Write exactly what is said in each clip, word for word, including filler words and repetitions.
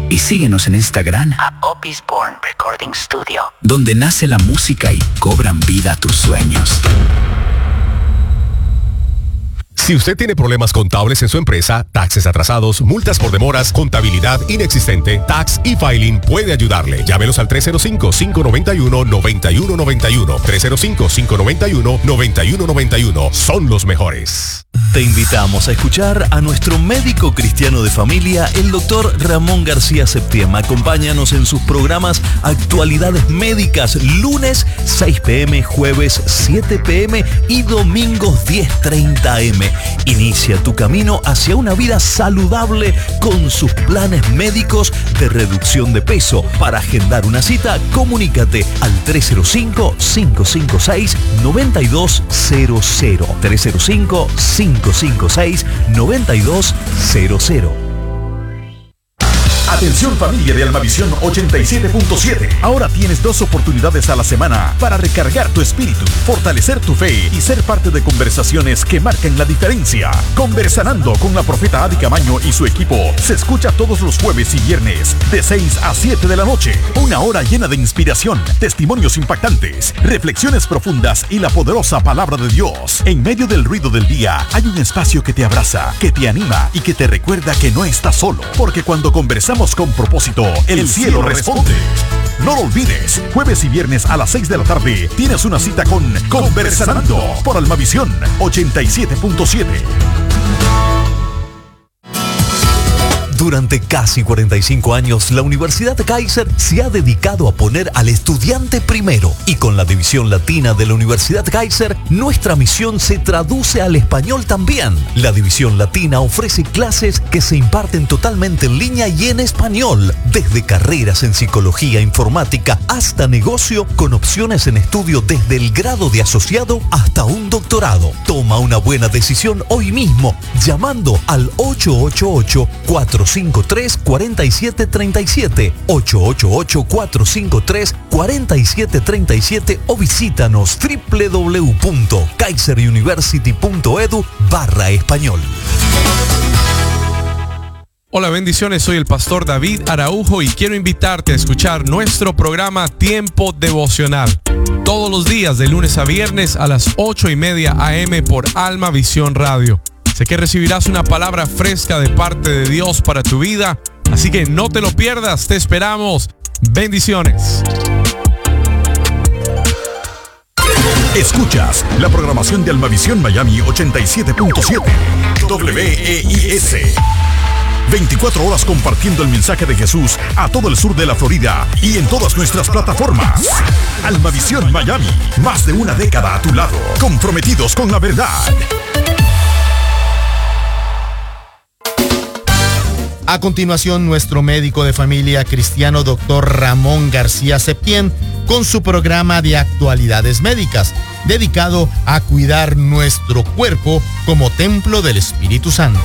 Y síguenos en Instagram a Opis Born Recording Studio, donde nace la música y cobran vida tus sueños. Si usted tiene problemas contables en su empresa, taxes atrasados, multas por demoras, contabilidad inexistente, Tax e-Filing puede ayudarle. Llámelos al tres cero cinco, cinco nueve uno, nueve uno nueve uno. tres cero cinco, cinco nueve uno, nueve uno nueve uno. Son los mejores. Te invitamos a escuchar a nuestro médico cristiano de familia, el doctor Ramón García Septién. Acompáñanos en sus programas Actualidades Médicas, lunes seis pe eme, jueves siete pe eme y domingos diez treinta eme. Inicia tu camino hacia una vida saludable con sus planes médicos de reducción de peso. Para agendar una cita, comunícate al tres cero cinco, cinco cinco seis, nueve dos cero cero. tres cero cinco, cinco cinco seis, nueve dos cero cero. Atención familia de Almavisión ochenta y siete punto siete. Ahora tienes dos oportunidades a la semana para recargar tu espíritu, fortalecer tu fe y ser parte de conversaciones que marcan la diferencia. Conversando con la profeta Adi Camaño y su equipo se escucha todos los jueves y viernes de seis a siete de la noche. Una hora llena de inspiración, testimonios impactantes, reflexiones profundas y la poderosa palabra de Dios. En medio del ruido del día hay un espacio que te abraza, que te anima y que te recuerda que no estás solo. Porque cuando conversamos con propósito, el, el cielo, cielo responde. No lo olvides, jueves y viernes a las seis de la tarde tienes una cita con Conversando por Almavisión ochenta y siete punto siete. Durante casi cuarenta y cinco años, la Universidad Kaiser se ha dedicado a poner al estudiante primero. Y con la división latina de la Universidad Kaiser, nuestra misión se traduce al español también. La división latina ofrece clases que se imparten totalmente en línea y en español, desde carreras en psicología, informática, hasta negocio, con opciones en estudio desde el grado de asociado hasta un doctorado. Toma una buena decisión hoy mismo, llamando al ocho ocho ocho, cuatro cinco tres, cuatro siete tres siete, ocho ocho ocho, cuatro cinco tres, cuatro siete tres siete o visítanos doble u doble u doble u punto kaiser university punto edu barra español. Hola, bendiciones, soy el pastor David Araujo y quiero invitarte a escuchar nuestro programa Tiempo Devocional. Todos los días de lunes a viernes a las ocho y media a eme por Alma Visión Radio. Sé que recibirás una palabra fresca de parte de Dios para tu vida, así que no te lo pierdas, te esperamos. Bendiciones. Escuchas la programación de Almavisión Miami ochenta y siete punto siete, doble E I S. veinticuatro horas compartiendo el mensaje de Jesús a todo el sur de la Florida y en todas nuestras plataformas. Almavisión Miami, más de una década a tu lado, comprometidos con la verdad. A continuación, nuestro médico de familia cristiano, doctor Ramón García Septién, con su programa de actualidades médicas, dedicado a cuidar nuestro cuerpo como templo del Espíritu Santo.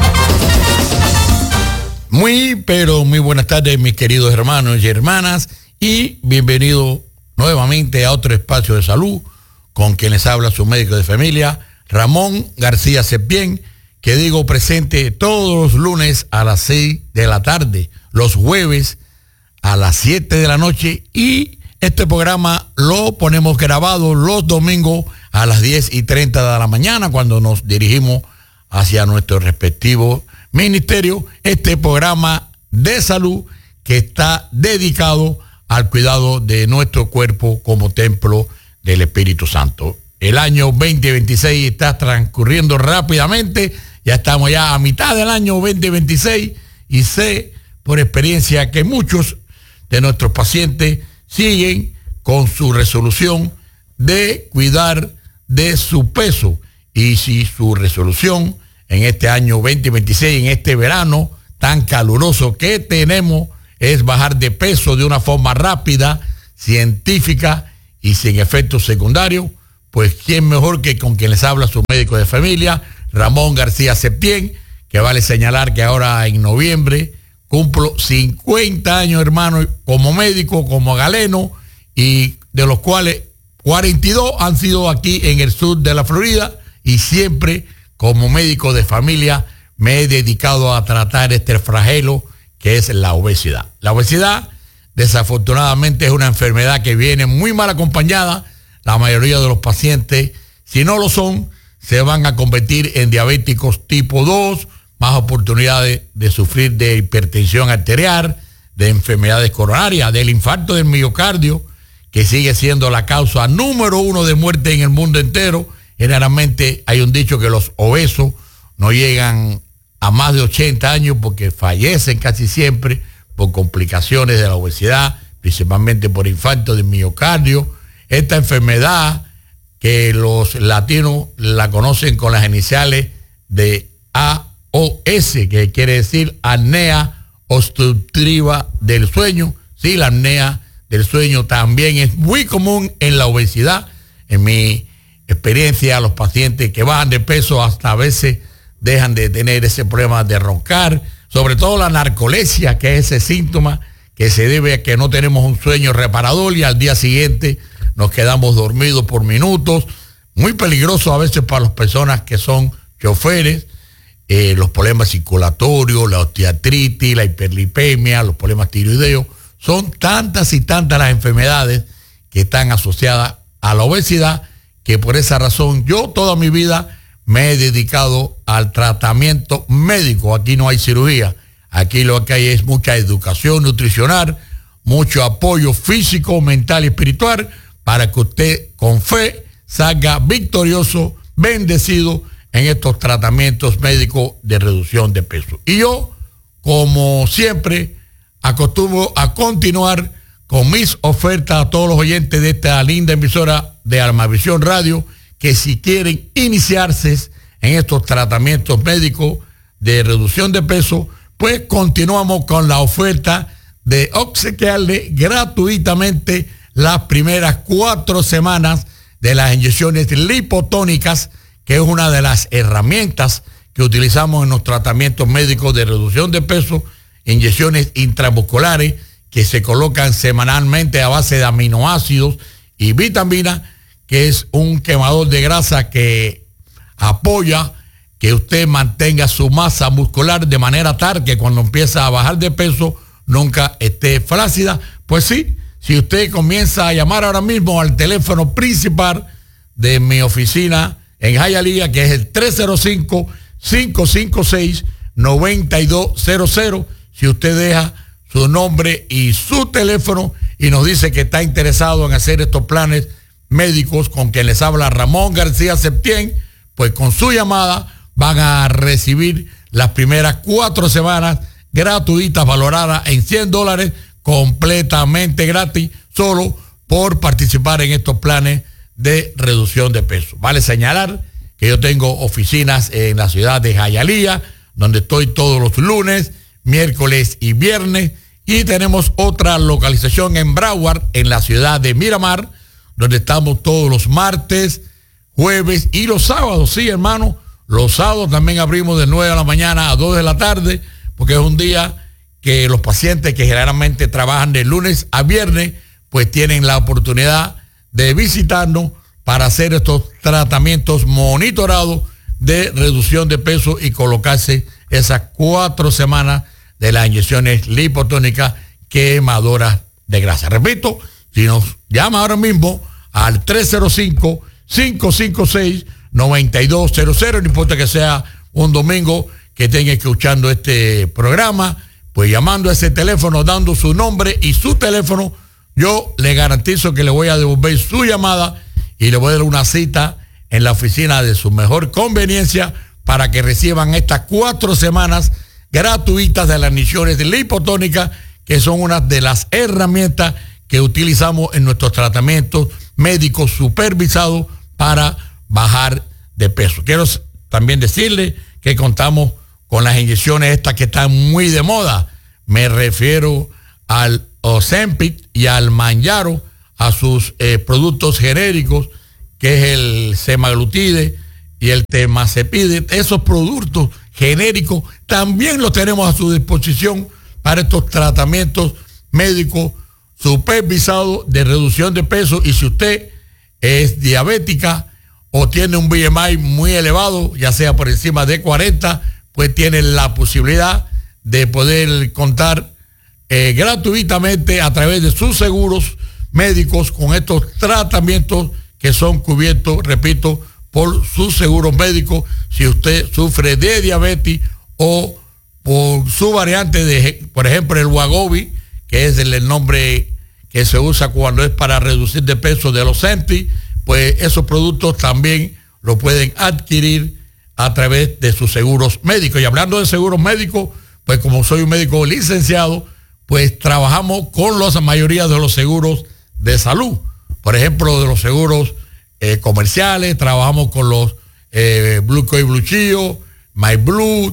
Muy, pero muy buenas tardes, mis queridos hermanos y hermanas, y bienvenido nuevamente a otro espacio de salud, con quien les habla su médico de familia, Ramón García Septién, que digo presente todos los lunes a las seis de la tarde, los jueves a las siete de la noche, y este programa lo ponemos grabado los domingos a las diez y treinta de la mañana, cuando nos dirigimos hacia nuestro respectivo ministerio, este programa de salud que está dedicado al cuidado de nuestro cuerpo como templo del Espíritu Santo. El año veinte veintiséis está transcurriendo rápidamente. Ya estamos ya a mitad del año veinte veintiséis y sé por experiencia que muchos de nuestros pacientes siguen con su resolución de cuidar de su peso. Y si su resolución en este año veinte veintiséis, en este verano tan caluroso que tenemos, es bajar de peso de una forma rápida, científica y sin efectos secundarios, pues quién mejor que con quien les habla su médico de familia, Ramón García Septién, que vale señalar que ahora en noviembre cumplo cincuenta años, hermano, como médico, como galeno, y de los cuales cuarenta y dos han sido aquí en el sur de la Florida, y siempre como médico de familia me he dedicado a tratar este flagelo que es la obesidad. La obesidad, desafortunadamente, es una enfermedad que viene muy mal acompañada. La mayoría de los pacientes, si no lo son, se van a convertir en diabéticos tipo dos, más oportunidades de sufrir de hipertensión arterial, de enfermedades coronarias, del infarto del miocardio, que sigue siendo la causa número uno de muerte en el mundo entero. Generalmente hay un dicho que los obesos no llegan a más de ochenta años porque fallecen casi siempre por complicaciones de la obesidad, principalmente por infarto del miocardio. Esta enfermedad que los latinos la conocen con las iniciales de A O S, que quiere decir apnea obstructiva del sueño. Sí, la apnea del sueño también es muy común en la obesidad. En mi experiencia, los pacientes que bajan de peso hasta a veces dejan de tener ese problema de roncar, sobre todo la narcolepsia, que es ese síntoma que se debe a que no tenemos un sueño reparador y al día siguiente nos quedamos dormidos por minutos. Muy peligroso a veces para las personas que son choferes. Eh, los problemas circulatorios, la osteoartritis, la hiperlipemia, los problemas tiroideos. Son tantas y tantas las enfermedades que están asociadas a la obesidad, que por esa razón yo toda mi vida me he dedicado al tratamiento médico. Aquí no hay cirugía. Aquí lo que hay es mucha educación nutricional, mucho apoyo físico, mental y espiritual para que usted con fe salga victorioso, bendecido en estos tratamientos médicos de reducción de peso. Y yo, como siempre, acostumbro a continuar con mis ofertas a todos los oyentes de esta linda emisora de Almavisión Radio, que si quieren iniciarse en estos tratamientos médicos de reducción de peso, pues continuamos con la oferta de obsequiarle gratuitamente las primeras cuatro semanas de las inyecciones lipotónicas, que es una de las herramientas que utilizamos en los tratamientos médicos de reducción de peso, inyecciones intramusculares que se colocan semanalmente a base de aminoácidos y vitaminas, que es un quemador de grasa que apoya que usted mantenga su masa muscular de manera tal que cuando empieza a bajar de peso nunca esté flácida. Pues sí, si usted comienza a llamar ahora mismo al teléfono principal de mi oficina en Hialeah, que es el tres cero cinco, cinco cinco seis, nueve dos cero cero, si usted deja su nombre y su teléfono y nos dice que está interesado en hacer estos planes médicos con quien les habla Ramón García Septién, pues con su llamada van a recibir las primeras cuatro semanas gratuitas valoradas en cien dólares, completamente gratis, solo por participar en estos planes de reducción de peso. Vale señalar que yo tengo oficinas en la ciudad de Hialeah, donde estoy todos los lunes, miércoles y viernes, y tenemos otra localización en Broward, en la ciudad de Miramar, donde estamos todos los martes, jueves y los sábados. Sí, hermano, los sábados también abrimos de nueve de la mañana a dos de la tarde, porque es un día que los pacientes que generalmente trabajan de lunes a viernes, pues tienen la oportunidad de visitarnos para hacer estos tratamientos monitorados de reducción de peso y colocarse esas cuatro semanas de las inyecciones lipotónicas quemadoras de grasa. Repito, si nos llama ahora mismo al tres cero cinco, cinco cinco seis, nueve dos cero cero, no importa que sea un domingo que estén escuchando este programa, pues llamando a ese teléfono, dando su nombre y su teléfono, yo le garantizo que le voy a devolver su llamada y le voy a dar una cita en la oficina de su mejor conveniencia para que reciban estas cuatro semanas gratuitas de las inyecciones lipotónicas, que son una de las herramientas que utilizamos en nuestros tratamientos médicos supervisados para bajar de peso. Quiero también decirle que contamos con las inyecciones estas que están muy de moda. Me refiero al Ozempic y al Mounjaro, a sus eh, productos genéricos, que es el semaglutide y el temazepide. Esos productos genéricos también los tenemos a su disposición para estos tratamientos médicos supervisados de reducción de peso. Y si usted es diabética o tiene un B M I muy elevado, ya sea por encima de cuarenta, pues tiene la posibilidad de poder contar eh, gratuitamente a través de sus seguros médicos con estos tratamientos que son cubiertos, repito, por sus seguros médicos si usted sufre de diabetes o por su variante de, por ejemplo, el Wegovy, que es el, el nombre que se usa cuando es para reducir de peso de los Ozempic, pues esos productos también lo pueden adquirir a través de sus seguros médicos. Y hablando de seguros médicos, pues como soy un médico licenciado, pues trabajamos con la mayoría de los seguros de salud. Por ejemplo, de los seguros eh, comerciales, trabajamos con los eh, Blue Cross Blue Shield, MyBlue,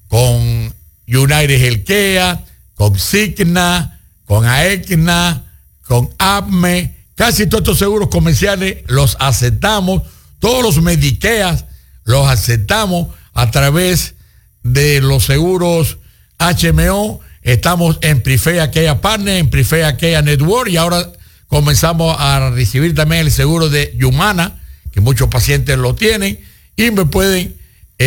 con United Healthcare, con Cigna, con Aetna, con A P M E. Casi todos estos seguros comerciales los aceptamos. Todos los Medicares los aceptamos a través de los seguros H M O. Estamos en Preferred Care Partner, en Preferred Care Network, y ahora comenzamos a recibir también el seguro de Humana, que muchos pacientes lo tienen, y me pueden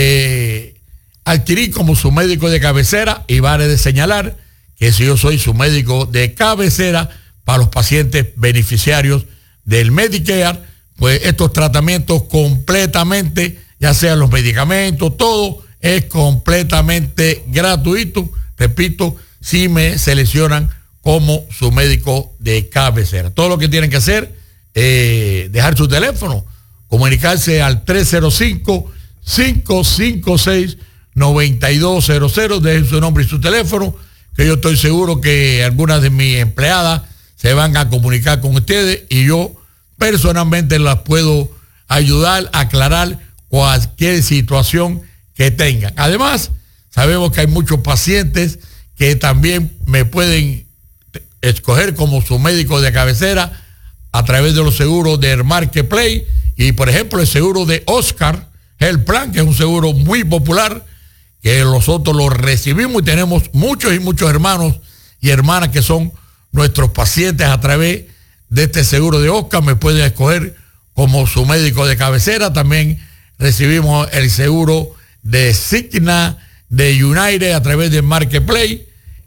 eh, adquirir como su médico de cabecera. Y vale de señalar que si yo soy su médico de cabecera para los pacientes beneficiarios del Medicare, pues estos tratamientos completamente, ya sean los medicamentos, todo es completamente gratuito, repito, si me seleccionan como su médico de cabecera. Todo lo que tienen que hacer es eh, dejar su teléfono, comunicarse al tres cero cinco, cinco cinco seis, nueve dos cero cero, dejen su nombre y su teléfono, que yo estoy seguro que algunas de mis empleadas se van a comunicar con ustedes y yo personalmente las puedo ayudar a aclarar cualquier situación que tengan. Además, sabemos que hay muchos pacientes que también me pueden escoger como su médico de cabecera a través de los seguros del Marketplace. Y por ejemplo, el seguro de Oscar Health Plan, que es un seguro muy popular, que nosotros lo recibimos y tenemos muchos y muchos hermanos y hermanas que son nuestros pacientes a través de este seguro de Oscar. Me pueden escoger como su médico de cabecera. También recibimos el seguro de Cigna, de United a través del Marketplace.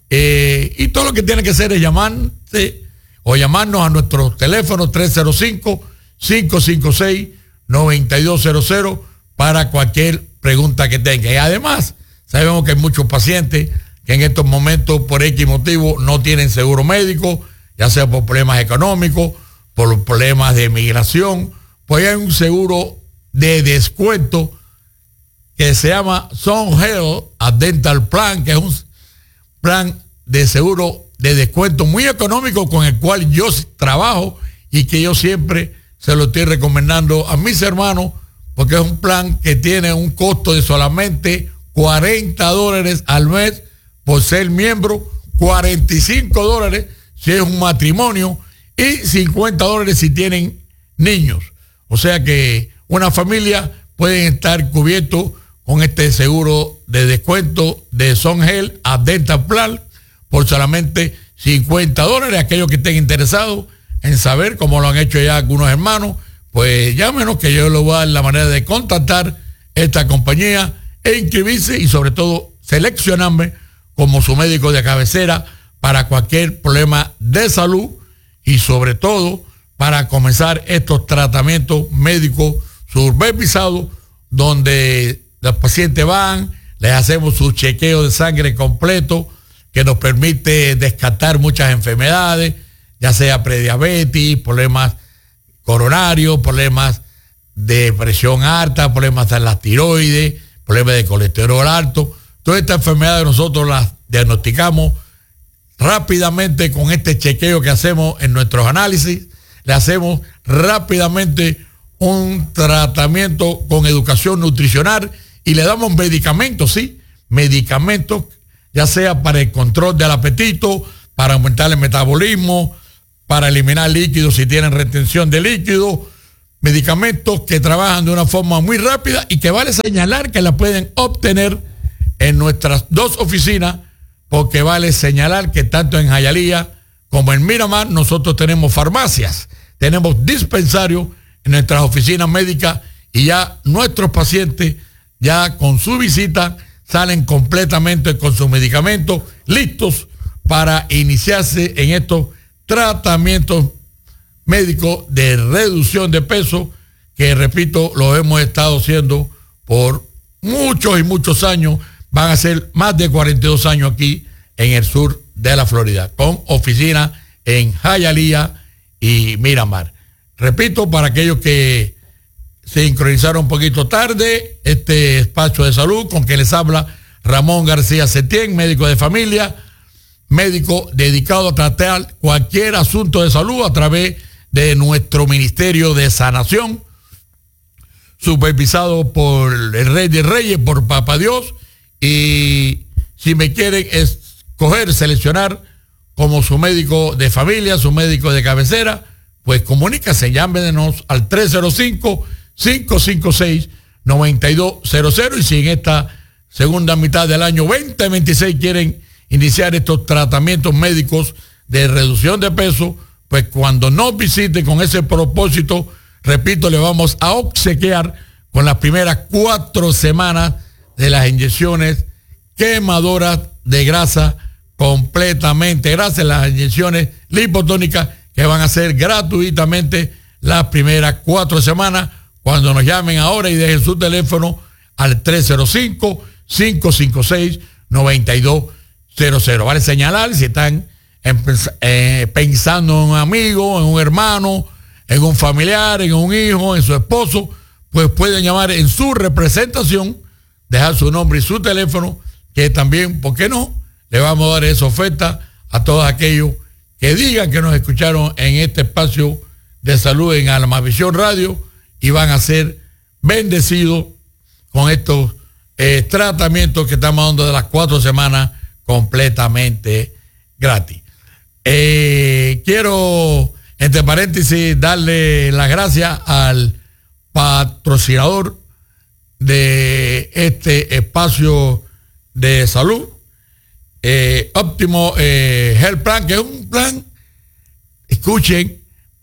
Eh, y todo lo que tiene que hacer es llamarse o llamarnos a nuestro teléfono tres cero cinco, cinco cinco seis, nueve dos cero cero para cualquier pregunta que tenga. Y además, sabemos que hay muchos pacientes que en estos momentos por X motivo no tienen seguro médico, ya sea por problemas económicos, por problemas de migración. Pues hay un seguro de descuento que se llama Sun Health Dental Plan, que es un plan de seguro de descuento muy económico con el cual yo trabajo y que yo siempre se lo estoy recomendando a mis hermanos, porque es un plan que tiene un costo de solamente cuarenta dólares al mes por ser miembro, cuarenta y cinco dólares si es un matrimonio y cincuenta dólares si tienen niños. O sea que una familia puede estar cubierto con este seguro de descuento de Sun Health Dental Plan por solamente cincuenta dólares. Aquellos que estén interesados en saber cómo lo han hecho ya algunos hermanos, pues llámenos, que yo les voy a dar la manera de contactar esta compañía e inscribirse y sobre todo seleccionarme como su médico de cabecera para cualquier problema de salud y sobre todo para comenzar estos tratamientos médicos supervisados donde los pacientes van, les hacemos su chequeo de sangre completo que nos permite descartar muchas enfermedades, ya sea prediabetes, problemas coronarios, problemas de presión alta, problemas de la tiroides, problemas de colesterol alto. Todas estas enfermedades nosotros las diagnosticamos rápidamente con este chequeo que hacemos en nuestros análisis. Le hacemos rápidamente un tratamiento con educación nutricional y le damos medicamentos, sí, medicamentos, ya sea para el control del apetito, para aumentar el metabolismo, para eliminar líquidos si tienen retención de líquidos, medicamentos que trabajan de una forma muy rápida y que vale señalar que la pueden obtener en nuestras dos oficinas, porque vale señalar que tanto en Hialeah como en Miramar nosotros tenemos farmacias, tenemos dispensarios en nuestras oficinas médicas y ya nuestros pacientes ya con su visita salen completamente con sus medicamentos listos para iniciarse en estos tratamientos médicos de reducción de peso que, repito, lo hemos estado haciendo por muchos y muchos años. Van a ser más de cuarenta y dos años aquí en el sur de la Florida, con oficina en Hialeah y Miramar. Repito, para aquellos que se sincronizaron un poquito tarde, este espacio de salud con que les habla Ramón García Septién, médico de familia, médico dedicado a tratar cualquier asunto de salud a través de nuestro Ministerio de Sanación, supervisado por el Rey de Reyes, por Papá Dios. Y si me quieren escoger, seleccionar como su médico de familia, su médico de cabecera, pues comuníquense, llámenos al tres cero cinco, cinco cinco seis, nueve dos cero cero. Y si en esta segunda mitad del año veinte veintiséis quieren iniciar estos tratamientos médicos de reducción de peso, pues cuando nos visiten con ese propósito, repito, le vamos a obsequiar con las primeras cuatro semanas de las inyecciones quemadoras de grasa completamente, gracias a las inyecciones lipotónicas que van a ser gratuitamente las primeras cuatro semanas. Cuando nos llamen ahora y dejen su teléfono al tres cero cinco, cinco cinco seis, nueve dos cero cero. Vale señalar, si están en, eh, pensando en un amigo, en un hermano, en un familiar, en un hijo, en su esposo, pues pueden llamar en su representación, dejar su nombre y su teléfono, que también, ¿por qué no?, le vamos a dar esa oferta a todos aquellos que digan que nos escucharon en este espacio de salud en Almavisión Radio y van a ser bendecidos con estos eh, tratamientos que estamos dando de las cuatro semanas completamente gratis. Eh, quiero, entre paréntesis, darle las gracias al patrocinador de este espacio de salud, eh, Óptimo eh, Health Plan, que es un plan, escuchen,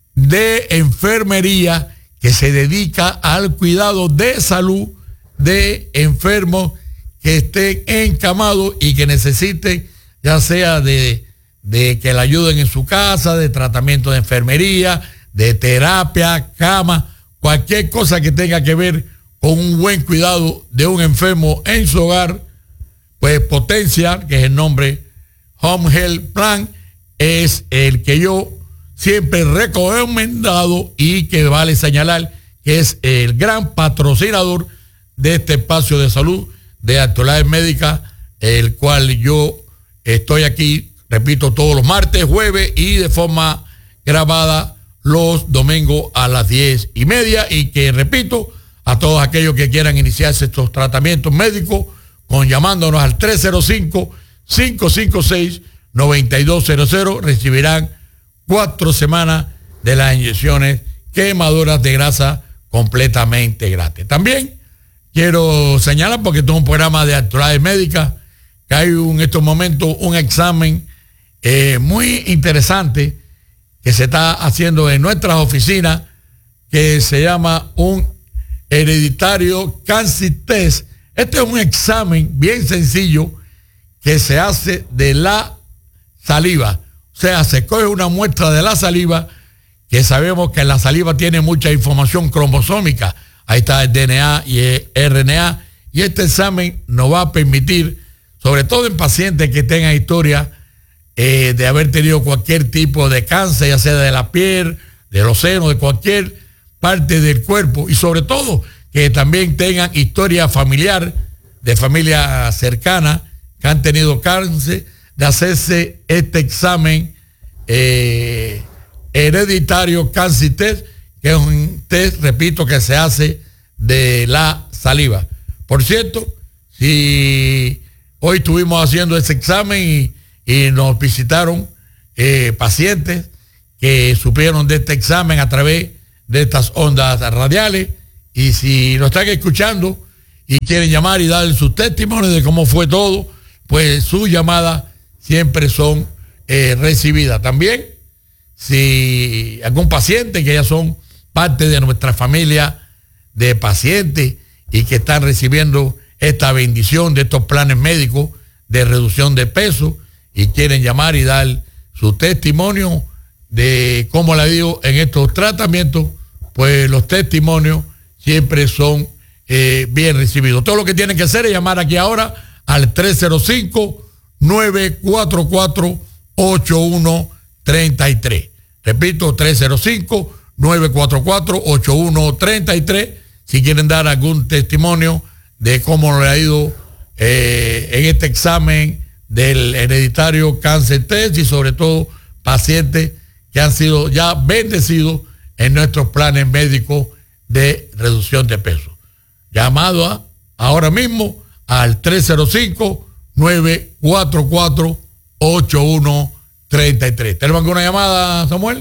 de enfermería que se dedica al cuidado de salud de enfermos que estén encamados y que necesiten, ya sea de, de que le ayuden en su casa, de tratamiento de enfermería, de terapia, cama, cualquier cosa que tenga que ver con un buen cuidado de un enfermo en su hogar. Pues Potencia, que es el nombre Home Health Plan, es el que yo siempre he recomendado y que vale señalar que es el gran patrocinador de este espacio de salud de Actualidades Médicas, el cual yo estoy aquí, repito, todos los martes, jueves y de forma grabada los domingos a las diez y media, y que, repito, a todos aquellos que quieran iniciarse estos tratamientos médicos, con llamándonos al tres cero cinco, cinco cinco seis, nueve dos cero cero, recibirán cuatro semanas de las inyecciones quemadoras de grasa completamente gratis. También quiero señalar, porque esto es un programa de Actualidades Médicas, que hay un, en estos momentos un examen eh, muy interesante que se está haciendo en nuestras oficinas, que se llama un hereditario cancer test. Este es un examen bien sencillo que se hace de la saliva. O sea, se coge una muestra de la saliva, que sabemos que la saliva tiene mucha información cromosómica. Ahí está el D N A y el R N A. Y este examen nos va a permitir, sobre todo en pacientes que tengan historia eh, de haber tenido cualquier tipo de cáncer, ya sea de la piel, de los senos, de cualquier parte del cuerpo, y sobre todo que también tengan historia familiar, de familia cercana, que han tenido cáncer, de hacerse este examen eh, hereditario cancer test, que es un test, repito, que se hace de la saliva. Por cierto, si hoy estuvimos haciendo ese examen y, y nos visitaron eh, pacientes que supieron de este examen a través de estas ondas radiales, y si nos están escuchando y quieren llamar y dar sus testimonios de cómo fue todo, pues sus llamadas siempre son eh, recibidas. También, si algún paciente que ya son parte de nuestra familia de pacientes y que están recibiendo esta bendición de estos planes médicos de reducción de peso y quieren llamar y dar su testimonio de cómo le digo en estos tratamientos, pues los testimonios siempre son eh, bien recibidos. Todo lo que tienen que hacer es llamar aquí ahora al tres cero cinco, nueve cuatro cuatro, ocho uno tres tres. Repito, tres cero cinco, nueve cuatro cuatro, ocho uno tres tres. Si quieren dar algún testimonio de cómo le ha ido eh, en este examen del hereditario cáncer test y sobre todo pacientes que han sido ya bendecidos en nuestros planes médicos de reducción de peso. Llamado a, ahora mismo al tres cero cinco, nueve cuatro cuatro, ocho uno tres tres. ¿Tenemos alguna llamada, Samuel?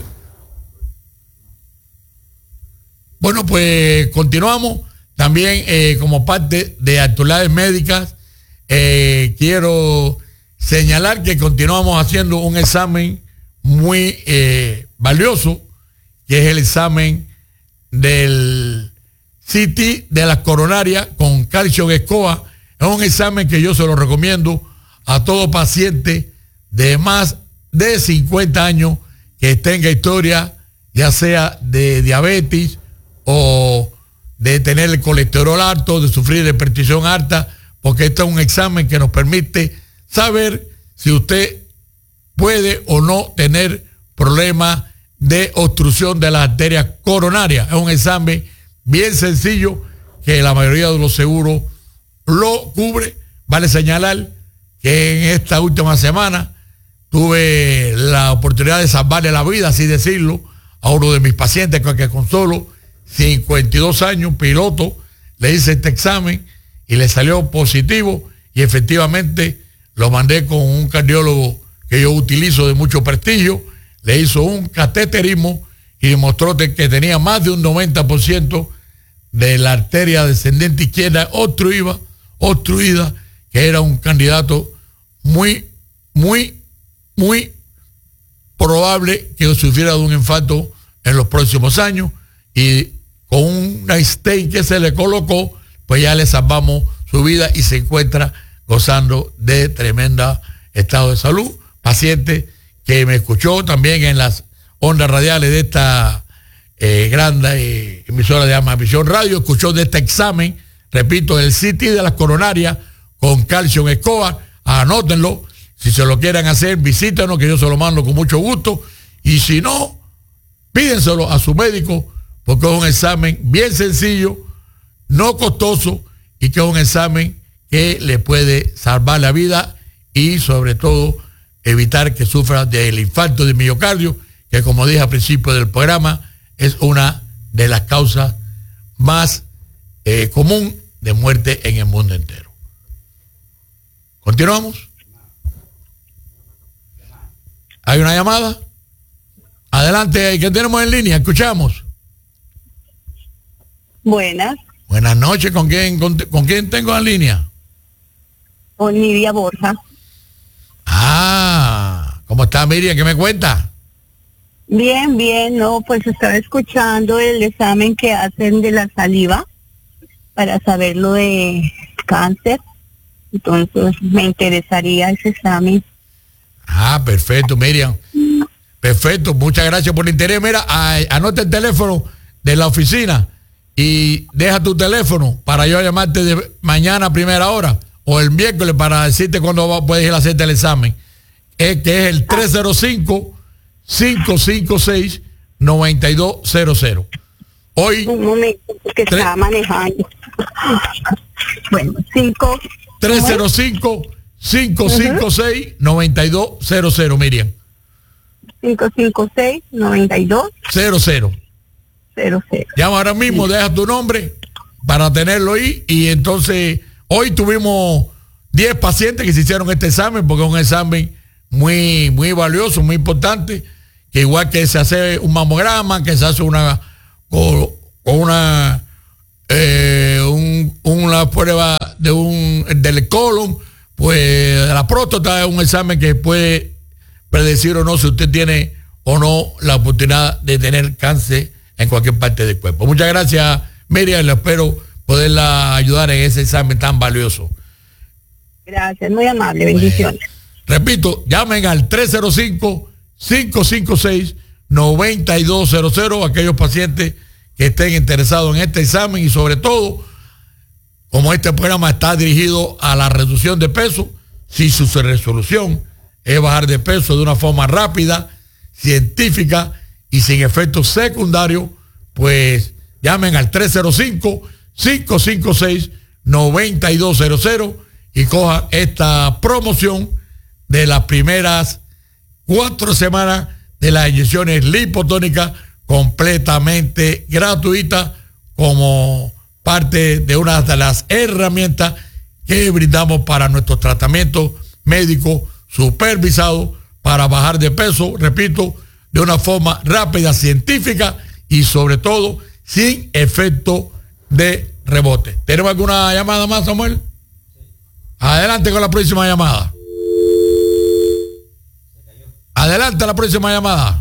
Bueno, pues continuamos. También eh, como parte de actualidades médicas, eh, quiero señalar que continuamos haciendo un examen muy eh, valioso, que es el examen del C T de las coronarias con calcio escoba. Es un examen que yo se lo recomiendo a todo paciente de más de cincuenta años que tenga historia, ya sea de diabetes o de tener el colesterol alto, de sufrir de hipertensión alta, porque este es un examen que nos permite saber si usted puede o no tener problemas de obstrucción de las arterias coronarias. Es un examen bien sencillo que la mayoría de los seguros lo cubre. Vale señalar que en esta última semana tuve la oportunidad de salvarle la vida, así decirlo, a uno de mis pacientes que con solo cincuenta y dos años, piloto, le hice este examen y le salió positivo y efectivamente lo mandé con un cardiólogo que yo utilizo de mucho prestigio, le hizo un cateterismo y demostró que tenía más de un noventa por ciento de la arteria descendente izquierda obstruida, obstruida, que era un candidato muy, muy, muy probable que sufriera de un infarto en los próximos años, y con una stent que se le colocó, pues ya le salvamos su vida y se encuentra gozando de tremenda estado de salud. Paciente que me escuchó también en las ondas radiales de esta eh, grande eh, emisora de Amavisión Radio, escuchó de este examen, repito, el C T de las coronarias con calcio escoba. Anótenlo, si se lo quieren hacer, visítenos, que yo se lo mando con mucho gusto, y si no, pídenselo a su médico, porque es un examen bien sencillo, no costoso, y que es un examen que le puede salvar la vida y sobre todo evitar que sufra del infarto de miocardio, que como dije al principio del programa, es una de las causas más eh, común de muerte en el mundo entero. ¿Continuamos? ¿Hay una llamada? Adelante, ¿qué tenemos en línea? Escuchamos. Buenas. Buenas noches, ¿con quién, con, con quién tengo en línea? Con Nidia Borja. Ah, ¿cómo está Miriam? ¿Qué me cuenta? Bien, bien, no, pues estaba escuchando el examen que hacen de la saliva para saber lo de cáncer, entonces me interesaría ese examen. Ah, perfecto, Miriam. Perfecto, muchas gracias por el interés. Mira, a, anota el teléfono de la oficina y deja tu teléfono para yo llamarte de mañana a primera hora o el miércoles para decirte cuándo puedes ir a hacerte el examen. Es que es el tres cero cinco, cinco cinco seis, nueve dos cero cero. Hoy... Un momento, porque tres, estaba manejando. Bueno, cinco... tres cero cinco, cinco cinco seis, nueve dos cero cero, Miriam. cinco cinco seis, nueve dos cero cero. cero cero. Llama ahora mismo, sí. Deja tu nombre para tenerlo ahí. Y entonces, hoy tuvimos diez pacientes que se hicieron este examen, porque es un examen muy, muy valioso, muy importante, que igual que se hace un mamograma, que se hace una con, con una eh, un, una prueba de un del colon, pues la próstata es un examen que puede predecir o no si usted tiene o no la oportunidad de tener cáncer en cualquier parte del cuerpo. Muchas gracias, Miriam, le espero poderla ayudar en ese examen tan valioso. Gracias, muy amable, bendiciones. Bueno, repito, llamen al tres cero cinco, cinco cinco seis, nueve dos cero cero aquellos pacientes que estén interesados en este examen y sobre todo, como este programa está dirigido a la reducción de peso, si su resolución es bajar de peso de una forma rápida, científica y sin efectos secundarios, pues llamen al tres cero cinco, cinco cinco seis, nueve dos cero cero y cojan esta promoción de las primeras cuatro semanas de las inyecciones lipotónicas completamente gratuitas como parte de una de las herramientas que brindamos para nuestros tratamientos médicos supervisados para bajar de peso, repito, de una forma rápida, científica y sobre todo sin efecto de rebote. ¿Tenemos alguna llamada más, Samuel? Adelante con la próxima llamada. Adelante la próxima llamada.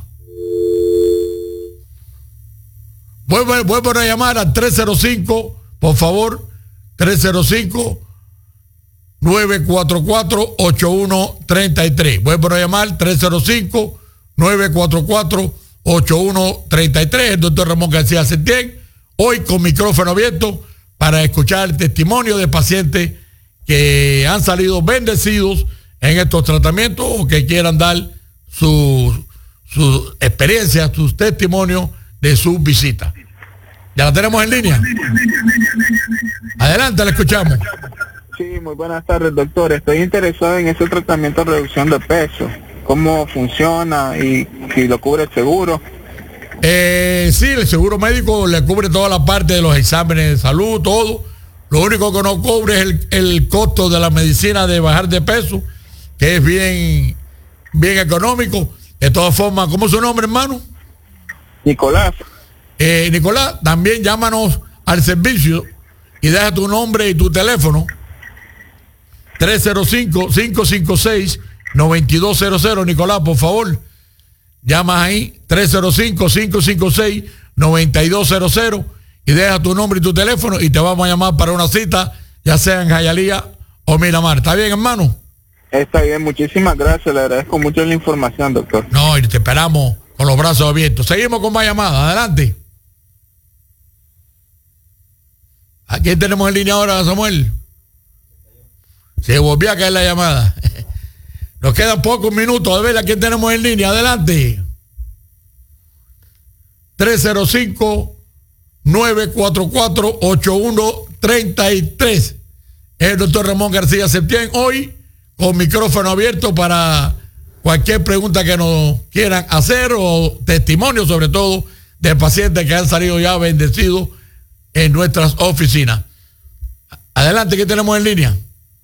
Vuelvo, vuelvo a llamar al tres cero cinco, por favor, tres cero cinco, nueve cuatro cuatro, ocho uno tres tres. Vuelvo a llamar tres cero cinco, nueve cuatro cuatro, ocho uno tres tres. El doctor Ramón García Septién, hoy con micrófono abierto para escuchar el testimonio de pacientes que han salido bendecidos en estos tratamientos o que quieran dar su, su experiencia, sus testimonios de su visita. ¿Ya la tenemos en línea? Adelante, la escuchamos. Sí, muy buenas tardes, doctor. Estoy interesado en ese tratamiento de reducción de peso. ¿Cómo funciona y si lo cubre el seguro? Eh, sí, el seguro médico le cubre toda la parte de los exámenes de salud, todo. Lo único que no cubre es el, el costo de la medicina de bajar de peso, que es bien, bien económico. De todas formas, ¿cómo es su nombre, hermano? Nicolás. Eh, Nicolás, también llámanos al servicio y deja tu nombre y tu teléfono. tres cero cinco, cinco cinco seis, nueve dos cero cero. Nicolás, por favor, llamas ahí, tres cero cinco, cinco cinco seis, nueve dos cero cero y deja tu nombre y tu teléfono y te vamos a llamar para una cita, ya sea en Jayalía o Miramar. ¿Está bien, hermano? Está bien, muchísimas gracias, le agradezco mucho la información, doctor. No, y te esperamos con los brazos abiertos. Seguimos con más llamadas, adelante. ¿A quién tenemos en línea ahora, Samuel? Se volvió a caer la llamada. Nos quedan pocos minutos. A ver, ¿a quién tenemos en línea? Adelante. tres cero cinco, nueve cuatro cuatro, ocho uno tres tres. Es el doctor Ramón García Septién, hoy con micrófono abierto para cualquier pregunta que nos quieran hacer o testimonio, sobre todo, de pacientes que han salido ya bendecidos en nuestras oficinas. Adelante, ¿qué tenemos en línea?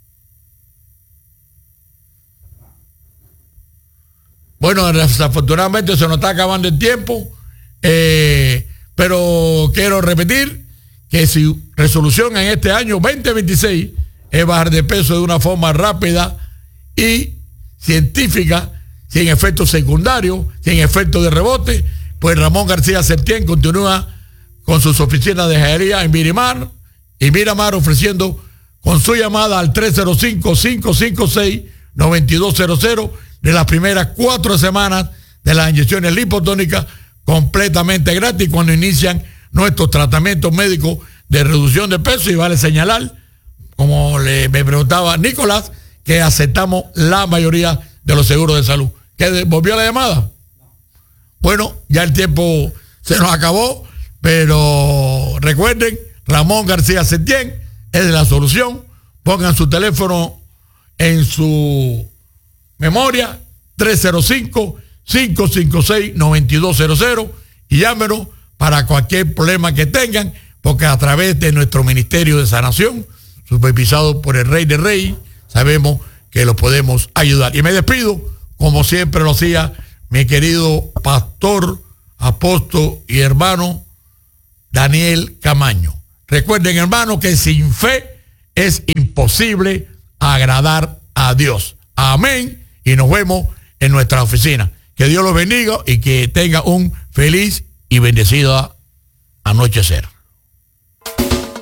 Bueno, desafortunadamente se nos está acabando el tiempo, eh, pero quiero repetir que su resolución en este año veinte veintiséis es bajar de peso de una forma rápida y científica, sin efectos secundarios, sin efectos de rebote, pues Ramón García Septién continúa con sus oficinas de Jayalía en Miramar y Miramar ofreciendo con su llamada al tres cero cinco, cinco cinco seis, nueve dos cero cero de las primeras cuatro semanas de las inyecciones lipotónicas completamente gratis cuando inician nuestros tratamientos médicos de reducción de peso. Y vale señalar, como le, me preguntaba Nicolás, que aceptamos la mayoría de los seguros de salud. ¿Qué, volvió la llamada? Bueno, ya el tiempo se nos acabó, pero recuerden, Ramón García Septién es la solución. Pongan su teléfono en su memoria, tres cero cinco, cinco cinco seis, nueve dos cero cero y llámenos para cualquier problema que tengan, porque a través de nuestro Ministerio de Sanación, supervisado por el Rey de Reyes, sabemos que lo podemos ayudar. Y me despido, como siempre lo hacía mi querido pastor, apóstol y hermano Daniel Camaño. Recuerden, hermano, que sin fe es imposible agradar a Dios. Amén. Y nos vemos en nuestra oficina. Que Dios los bendiga y que tenga un feliz y bendecido anochecer.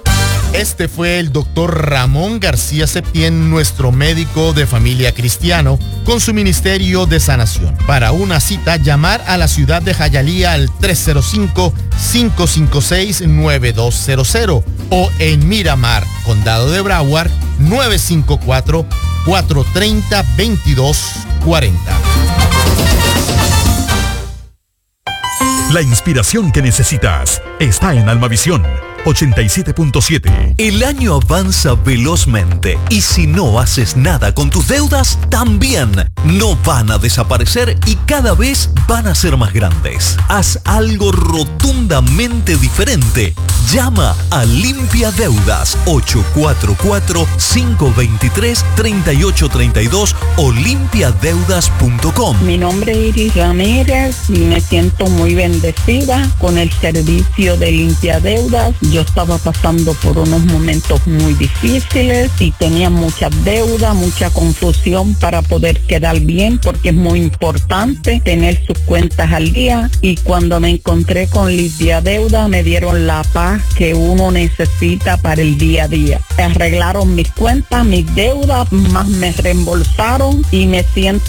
Este fue el doctor Ramón García Septién, nuestro médico de familia cristiano, con su ministerio de sanación. Para una cita, llamar a la ciudad de Hialeah al tres cero cinco, cinco cinco seis, nueve dos cero cero o en Miramar, Condado de Broward, nueve cinco cuatro, cuatro tres cero, dos dos cuatro cero. La inspiración que necesitas está en Almavisión ochenta y siete punto siete. El año avanza velozmente y si no haces nada con tus deudas, también no van a desaparecer y cada vez van a ser más grandes. Haz algo rotundamente diferente. Llama a Limpia Deudas ocho cuatro cuatro, cinco dos tres, tres ocho tres dos o limpia deudas punto com. Mi nombre es Iris Ramírez y me siento muy bendecida con el servicio de Limpia Deudas. Yo estaba pasando por unos momentos muy difíciles y tenía mucha deuda, mucha confusión para poder quedar bien, porque es muy importante tener sus cuentas al día. Y cuando me encontré con Limpia Deuda, me dieron la paz que uno necesita para el día a día. Arreglaron mis cuentas, mis deudas, más me reembolsaron y me siento